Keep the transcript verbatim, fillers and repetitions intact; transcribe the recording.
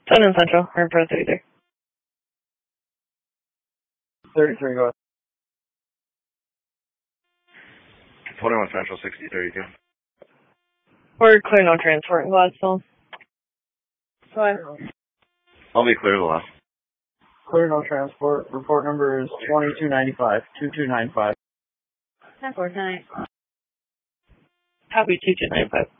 Sun and Central, or Pro thirty-three. thirty-three, go ahead. twenty-one Central, sixty thirty-two. We're clear no transport in Gladstone. Go ahead. I'll be clear to the left. Clear no transport. Report number is twenty-two ninety-five, twenty-two ninety-five. ten four tonight. Copy two two nine five.